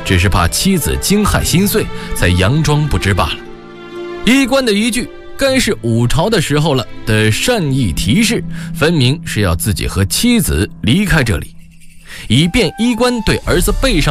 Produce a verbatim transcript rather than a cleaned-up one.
只是怕妻子惊骇心碎，才佯装不知罢了。医官的一句该是午朝的时候了的善意提示，分明是要自己和妻子离开这里，以便医官对儿子背上